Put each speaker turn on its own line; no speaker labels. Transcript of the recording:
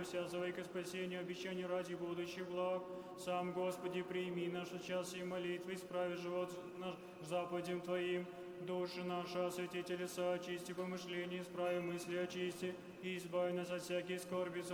просязывай ко спасению, обещаний ради будущих благ. Сам, Господи, прими наши часы и молитвы, исправи живот наш заповедям Твоим. Души наши освети телеса, очисти помышления, исправи мысли, очисти, и избави нас от всяких скорби,